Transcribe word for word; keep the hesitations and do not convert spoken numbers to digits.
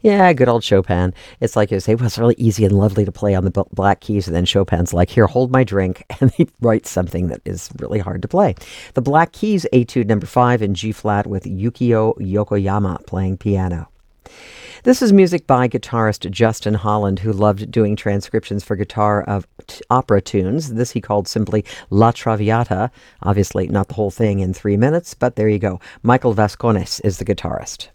Yeah, good old Chopin. It's like you say, well, it's really easy and lovely to play on the b- black keys, and then Chopin's like, here, hold my drink, and he writes something that is really hard to play. The Black Keys Etude number five in G flat with Yukio Yokoyama playing piano. This is music by guitarist Justin Holland, who loved doing transcriptions for guitar of t- opera tunes. This he called simply La Traviata. Obviously, not the whole thing in three minutes, but there you go. Michael Vascones is the guitarist.